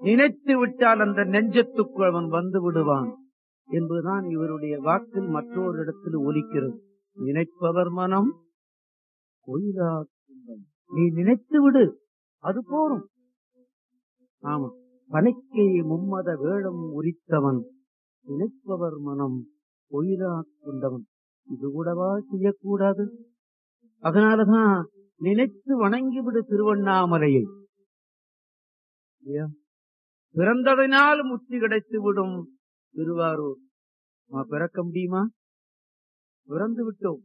நினைத்து விட்டால் அந்த நெஞ்சத்துக்குள் அவன் வந்து விடுவான் என்பதுதான் இவருடைய வாக்கில் மற்றொரு இடத்தில் ஒலிக்கிறது. நினைப்பவர் மனம் கொய்தா துன்பம். நீ நினைத்து விடு, அது போரும். ஆமா, பனைக்கை மும்மத வேடம் உரித்தவன் நினைப்பவர் மனம் கொய்தா கொண்டவன். இது கூடவா செய்யக்கூடாது? அதனாலதான் நினைத்து வணங்கிவிடு திருவண்ணாமலையை. பிறந்ததனால் முத்தி கிடைத்து விடும் திருவாரூர். பிறக்க முடியுமா? பிறந்து விட்டோம்.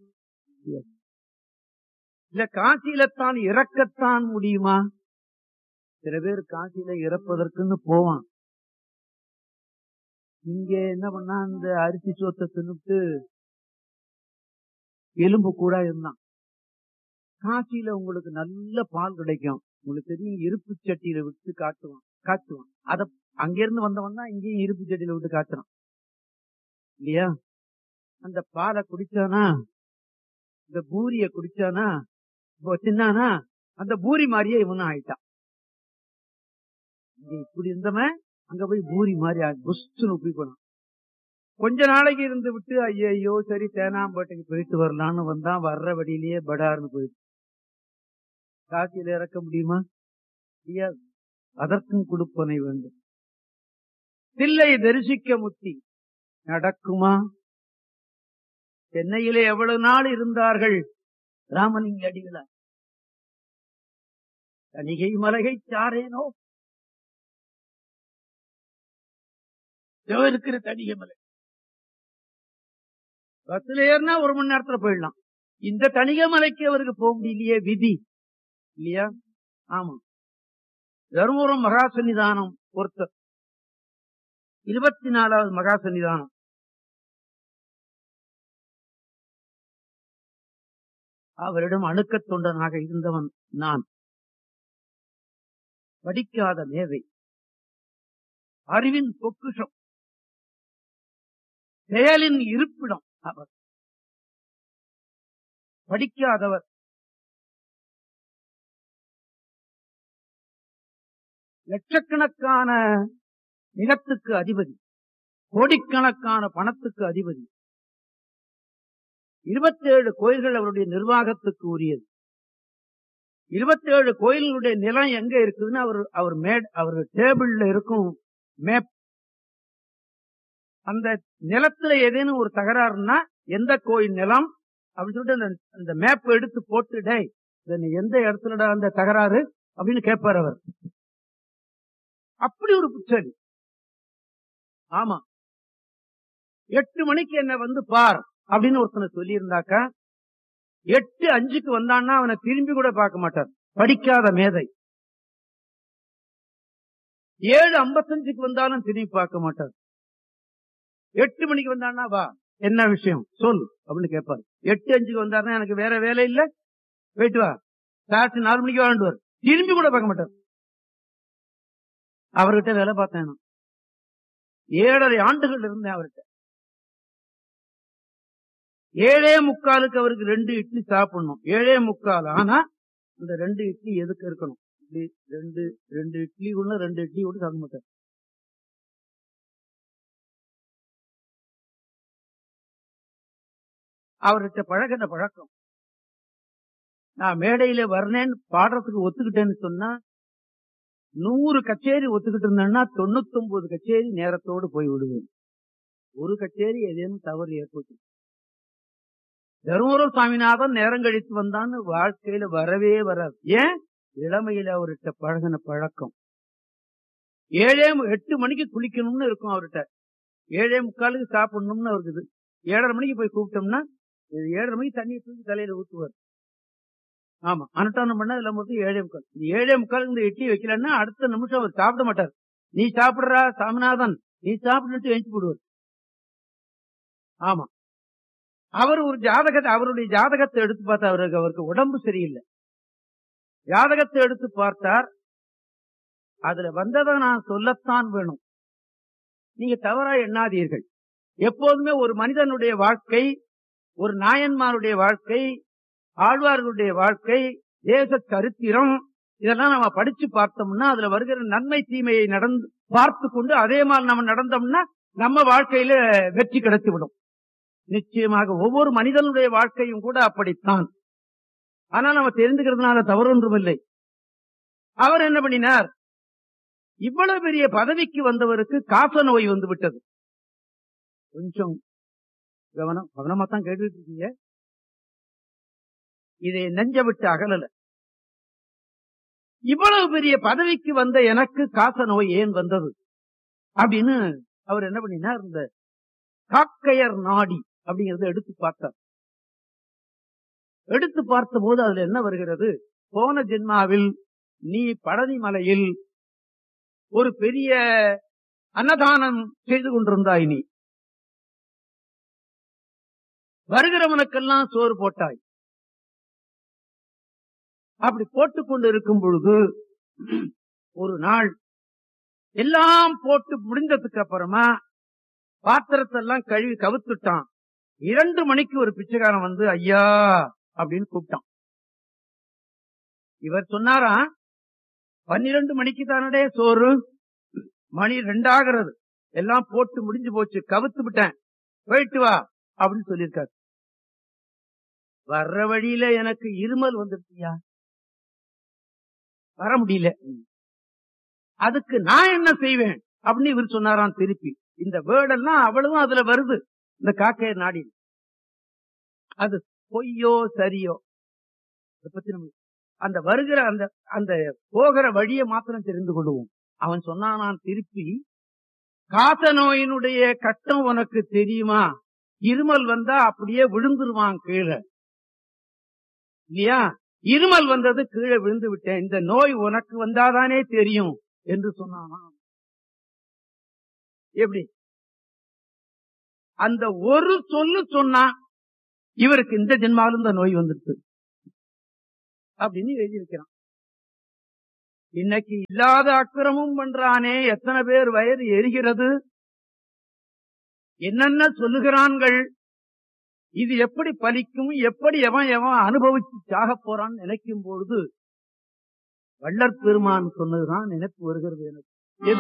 இல்ல காசியில்தான் இறக்கத்தான் முடியுமா? சில பேர் காசியில இறப்பதற்குன்னு போவான். இங்க என்ன பண்ணா, அந்த அரிசி சோத்தை தின்னுட்டு எலும்பு கூட இருந்தான். காசியில உங்களுக்கு நல்ல பால் கிடைக்கும். உங்களுக்கு தெரியும், இருப்பு சட்டியில விட்டு காட்டுவான். அத அங்கிருந்து வந்தவன் தான் இங்கேயும் இருப்பு சட்டியில விட்டு காட்டுறான் இல்லையா? அந்த பாலை குடிச்சானா, இந்த பூரிய குடிச்சானா, சின்னானா, அந்த பூரி மாதிரியே இவனும் ஆயிட்டான். இப்படி இருந்தவன் அங்க போய் பூரி மாதிரி புஷ்னு உப்பி போனான். கொஞ்ச நாளைக்கு இருந்து விட்டு ஐயோ சரி தேனாம்பேட்டைக்கு போயிட்டு வரலான்னு வந்தான். வர்ற வழியிலேயே படார்னு போயிட்டு. காசியில இறக்க முடியுமா? அதற்கும் கொடுப்பனை வேண்டும். தில்லை தரிசிக்க முத்தி நடக்குமா? சென்னையிலே எவ்வளவு நாள் இருந்தார்கள் ராமலிங்க அடிகளார்? தணிகை மலகை சாரேனோ இருக்கிற தணிகை மலை பஸ்ல ஏறினா 1 மணி நேரத்துல போயிடலாம். இந்த தணிகை மலைக்கு அவருக்கு போக முடியலையே, விதி இல்லையா? ஆமா, தருமபுரம் மகா சன்னிதானம் ஒருத்தர் 24வது மகா சன்னிதானம். அவரிடம் அணுக்கத் தொண்டனாக இருந்தவன் நான். படிக்காத மேதை, அறிவின் பொக்குஷம், செயலின் இருப்பிடம். அவர் படிக்காதவர். லட்சக்கணக்கான நிலத்துக்கு அதிபதி, கோடிக்கணக்கான பணத்துக்கு அதிபதி. 27 கோயில்கள் அவருடைய நிர்வாகத்துக்கு உரியது. 27 கோயில்களுடைய நிலம் எங்க இருக்குதுன்னு அவர் டேபிள்ல இருக்கும் மேப். அந்த நிலத்துல ஏதேனும் ஒரு தகராறுனா எந்த கோயில் நிலம் அப்படின்னு சொல்லிட்டு அந்த மேப் எடுத்து போட்டு, எந்த இடத்துல அந்த தகராறு அப்படின்னு கேட்பார் அவர். அப்படி ஒரு புத்தர். ஆமா, 8 மணிக்கு என்ன வந்து பார் அப்படின்னு ஒருத்தனை சொல்லி இருந்தாக்கா 8:05 வந்தான்னா அவனை திரும்பி கூட பார்க்க மாட்டார். படிக்காத மேதை. 7:55 வந்தாலும் திரும்பி பார்க்க மாட்டார். 8 மணிக்கு வந்தான்னா வா, என்ன விஷயம் சொல் அப்படின்னு கேட்பாரு. 8:05 வந்தாருன்னா எனக்கு வேற வேலை இல்ல, போயிட்டு வா, சாட்சி 4 மணிக்கு வாழ்ந்துவார். திரும்பி கூட பார்க்க மாட்டார். அவர்கிட்ட வேலை பார்த்தேன். 7.5 ஆண்டுகள் இருந்தேன் அவர்கிட்ட. 7:45 அவருக்கு 2 இட்லி சாப்பிடணும். 7:45 ஆனா அந்த 2 இட்லி எதுக்கு இருக்கணும்? 2 இட்லி உள்ள 2 இட்லி கூட சாப்பிட மாட்டார். அவர்கிட்ட பழகின பழக்கம். நான் மேடையில வரனேன்னு பாடுறதுக்கு ஒத்துக்கிட்டேன்னு சொன்னா 100 கச்சேரி ஒத்துக்கிட்டு இருந்தேன்னா 99 கச்சேரி நேரத்தோடு போய் விடுவேன். ஒரு கச்சேரி ஏதேனும் தவறு ஏற்பட்டு தருமபுரம் சாமிநாதன் நேரம் கழித்து வந்தான்னு வாழ்க்கையில வரவே வராது. ஏன்? இளமையில அவர்கிட்ட பழகின பழக்கம். 8 மணிக்கு குளிக்கணும்னு இருக்கும் அவர்கிட்ட. 7:45 சாப்பிடணும்னு அவருக்கு. 7:30 மணிக்கு போய் கூப்பிட்டோம்னா 7:30 மணிக்கு தண்ணியை தூக்கி தலையில ஊத்துவார். ஆமா, அனுஷ்டானம் பண்ண எல்லாம் மொத்தம் 7:45. 7:45 இந்த இட்லி வைக்கலன்னா அடுத்த நிமிஷம் அவர் சாப்பிட மாட்டார். நீ சாப்பிடுறா சாமிநாதன், நீ சாப்பிட்டு எழுச்சி போடுவார். ஆமா, அவருடைய ஜாதகத்தை எடுத்து பார்த்தா அவருக்கு உடம்பு சரியில்லை. ஜாதகத்தை எடுத்து பார்த்தார். அதுல வந்ததை நான் சொல்லத்தான் வேணும், நீங்க தவறா எண்ணாதீர்கள். எப்போதுமே ஒரு மனிதனுடைய வாழ்க்கை, ஒரு நாயன்மாருடைய வாழ்க்கை, ஆழ்வார்களுடைய வாழ்க்கை, தேச சரித்திரம் இதெல்லாம் நம்ம படிச்சு பார்த்தோம்னா அதுல வருகிற நன்மை தீமையை நடந்து பார்த்து கொண்டு அதே மாதிரி நம்ம நடந்தோம்னா நம்ம வாழ்க்கையில வெற்றி கிடைத்து விடும். நிச்சயமாக ஒவ்வொரு மனிதனுடைய வாழ்க்கையும் கூட அப்படித்தான். ஆனா நம்ம தெரிந்துக்கிறதுனால தவறு ஒன்றும் இல்லை. அவர் என்ன பண்ணினார், இவ்வளவு பெரிய பதவிக்கு வந்தவருக்கு காச நோய் வந்து விட்டது. கொஞ்சம் கவனமா தான் கேட்டுட்டு இருக்கீங்க. இதை நெஞ்ச விட்டு அகலல. இவ்வளவு பெரிய பதவிக்கு வந்த எனக்கு காச நோய் ஏன் வந்தது அப்படின்னு அவர் என்ன பண்ணினார், இந்த காக்கையர் நாடி அப்படிங்கறத எடுத்து பார்த்தார். எடுத்து பார்த்த போது அதுல என்ன வருகிறது, போன ஜென்மாவில் நீ பழனி மலையில் ஒரு பெரிய அன்னதானம் செய்து கொண்டிருந்தாய், நீ வருகிறவனுக்கெல்லாம் சோறு போட்டாய். அப்படி போட்டுக் கொண்டு இருக்கும் பொழுது ஒரு நாள் எல்லாம் போட்டு முடிந்ததுக்கு அப்புறமா பாத்திரத்தை எல்லாம் கழுவி கவுத்துட்டான். 2 மணிக்கு ஒரு பிச்சைக்காரன் வந்து ஐயா அப்படின்னு கூப்பிட்டான். இவர் சொன்னாரா, 12 மணிக்கு தானடே சோறு, மணி 2 ஆகிறது, எல்லாம் போட்டு முடிஞ்சு போச்சு, கவுத்து விட்டேன், போயிட்டு வா அப்படின்னு சொல்லியிருக்காரு. வர்ற வழியில எனக்கு இருமல் வந்துருச்சியா, வர முடியல, அதுக்கு நான் என்ன செய்வேன் அப்படின்னு இவர் சொன்னாராம். திருப்பி இந்த வேர்டெல்லாம் அவ்வளவும் அதுல வருது இந்த காக்கையர் நாடி. அது பொய்யோ சரியோ அதை பத்தி நம்ம அந்த வருகிற அந்த அந்த போகிற வழியை மாத்திரம் தெரிந்து கொள்வோம். அவன் சொன்னான் திருப்பி, காச நோயினுடைய கட்டம் உனக்கு தெரியுமா, இருமல் வந்தா அப்படியே விழுந்துருவான் கீழே இல்லையா, இருமல் வந்தது கீழே விழுந்து விட்டேன், இந்த நோய் உனக்கு வந்தாதானே தெரியும் என்று சொன்னானா. எப்படி அந்த ஒரு சொல்லு சொன்னா இவருக்கு இந்த ஜென்மாவிலும் இந்த நோய் வந்துருக்கு அப்படின்னு எழுதி வைக்கிறான். இன்னைக்கு இல்லாத அக்கிரமும் பண்றானே, எத்தனை பேர் வயது எரிகிறது, என்னென்ன சொல்லுகிறான்கள், இது எப்படி பலிக்கும், எப்படி எவன் எவன் அனுபவிச்சு சாக போறான்னு நினைக்கும் பொழுது வள்ளற் பெருமான் சொன்னதுதான் நினைப்பு வருகிறது எனக்கு.